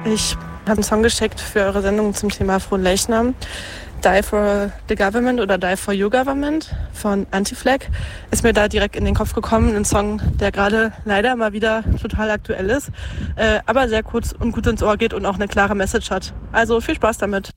Ich habe einen Song geschickt für eure Sendung zum Thema Fronleichnam. Die for the Government oder Die for Your Government von Anti-Flag ist mir da direkt in den Kopf gekommen. Ein Song, der gerade leider mal wieder total aktuell ist, aber sehr kurz und gut ins Ohr geht und auch eine klare Message hat. Also viel Spaß damit.